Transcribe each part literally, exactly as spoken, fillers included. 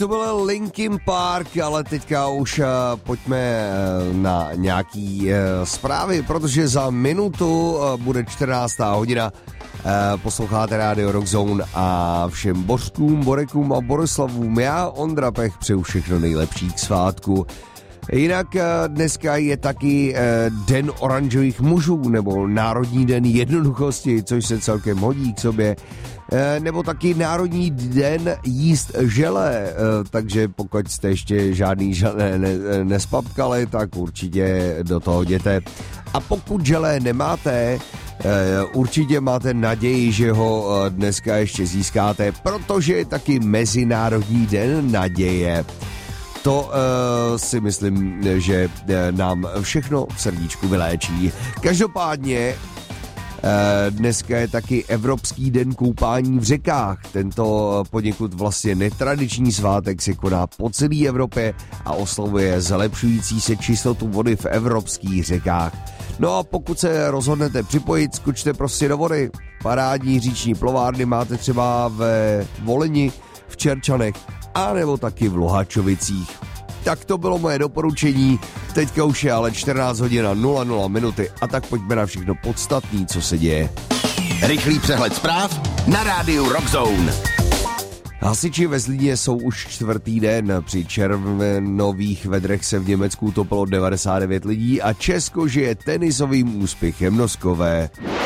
to byl Linkin Park, ale teďka už uh, pojďme uh, na nějaký uh, zprávy, protože za minutu uh, bude čtrnáctá hodina. Uh, posloucháte rádio Rockzone a všem Bořkům, Borekům a Borislavům já, Ondra Pech, přeju všechno nejlepší k svátku. Jinak uh, dneska je taky uh, Den oranžových mužů, nebo Národní den jednoduchosti, což se celkem hodí k sobě. Nebo taky Národní den jíst želé, takže pokud jste ještě žádný želé nespapkali, tak určitě do toho jděte. A pokud želé nemáte, určitě máte naději, že ho dneska ještě získáte, protože je taky Mezinárodní den naděje. To uh, si myslím, že nám všechno v srdíčku vyléčí. Každopádně dneska je taky Evropský den koupání v řekách. Tento poněkud vlastně netradiční svátek se koná po celé Evropě a oslavuje zlepšující se čistotu vody v evropských řekách. No a pokud se rozhodnete připojit, skočte prostě do vody. Parádní říční plovárny máte třeba ve Voleni, v Čerčanech a nebo taky v Luhačovicích. Tak to bylo moje doporučení, teďka už je ale čtrnáct hodin a nula nula minuty a tak pojďme na všechno podstatný, co se děje. Rychlý přehled zpráv na rádiu Rockzone. Hasiči ve Zlíně jsou už čtvrtý den. Při červnových vedrech se v Německu utopilo devadesát devět lidí a Česko žije tenisovým úspěchem Noskové.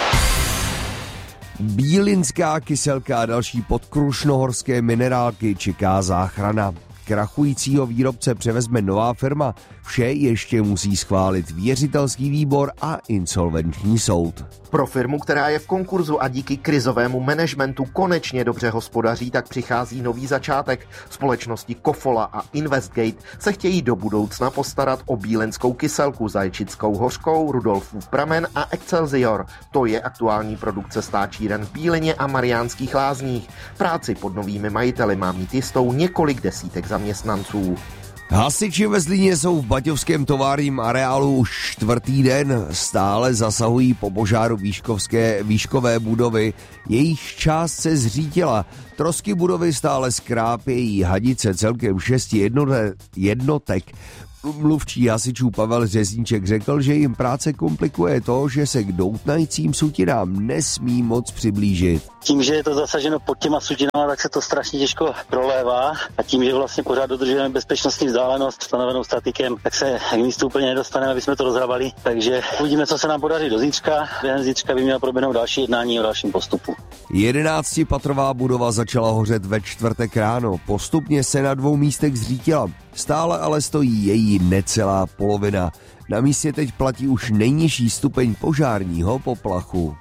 Bílinská kyselka a další podkrušnohorské minerálky čeká záchrana. Krachujícího výrobce převezme nová firma. Vše ještě musí schválit věřitelský výbor a insolvenční soud. Pro firmu, která je v konkurzu a díky krizovému managementu konečně dobře hospodaří, tak přichází nový začátek. Společnosti Kofola a Investgate se chtějí do budoucna postarat o bílinskou kyselku, zajčickou hořkou, Rudolfův pramen a Excelsior. To je aktuální produkce stáčíren v Bílině a Mariánských Lázních. Práci pod novými majiteli má mít jistou několik desítek zaměstnanců. Hasiči ve Zlíně jsou v baťovském továrním areálu už čtvrtý den. Stále zasahují po požáru výškovské, výškové budovy. Jejich část se zřítila. Trosky budovy stále skrápějí hadice celkem šesti jednotek. Mluvčí hasičů Pavel Řezníček řekl, že jim práce komplikuje to, že se k doutnajícím sutinám nesmí moc přiblížit. Tím, že je to zasaženo pod těma sutinama, tak se to strašně těžko prolévá a tím, že vlastně pořád dodržujeme bezpečnostní vzdálenost stanovenou statikem, tak se k místu úplně nedostaneme, aby jsme to rozhrabali. Takže uvidíme, co se nám podaří do zítřka. Během zítřka by mělo proběhnout další jednání o dalším postupu. Jedenáctipatrová budova začala hořet ve čtvrtek ráno. Postupně se na dvou místech zřítila. Stále ale stojí její necelá polovina. Na místě teď platí už nejnižší stupeň požárního poplachu.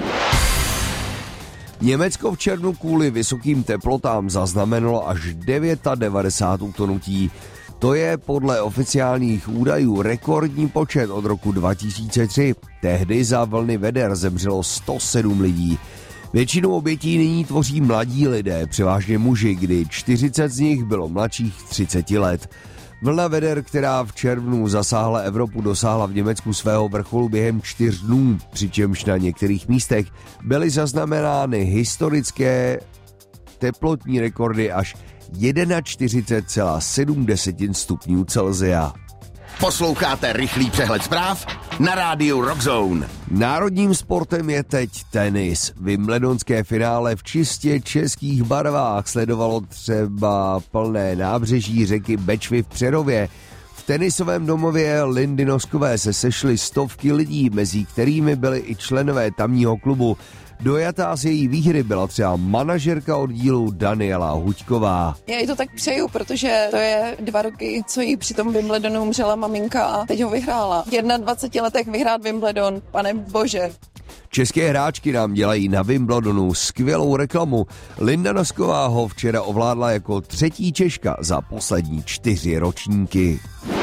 Německo v červnu kvůli vysokým teplotám zaznamenalo až devadesát devět utonutí. To je podle oficiálních údajů rekordní počet od roku dva tisíce tři. Tehdy za vlny veder zemřelo sto sedm lidí. Většinu obětí nyní tvoří mladí lidé, převážně muži, kdy čtyřicet z nich bylo mladších třiceti let. Vlna veder, která v červnu zasáhla Evropu, dosáhla v Německu svého vrcholu během čtyř dnů, přičemž na některých místech byly zaznamenány historické teplotní rekordy až čtyřicet jedna celá sedm stupňů Celsia. Posloucháte rychlý přehled zpráv na rádiu Rockzone. Národním sportem je teď tenis. Wimbledonské finále v čistě českých barvách sledovalo třeba plné nábřeží řeky Bečvy v Přerově. V tenisovém domově Lindy Noskové se sešly stovky lidí, mezi kterými byli i členové tamního klubu. Dojatá z její výhry byla třeba manažerka oddílu Daniela Huďková. Já jí to tak přeju, protože to je dva roky, co jí při tom Wimbledonu umřela maminka a teď ho vyhrála. V dvaceti jedné letech vyhrát Wimbledon, pane bože. České hráčky nám dělají na Wimbledonu skvělou reklamu. Linda Nosková ho včera ovládla jako třetí Češka za poslední čtyři ročníky.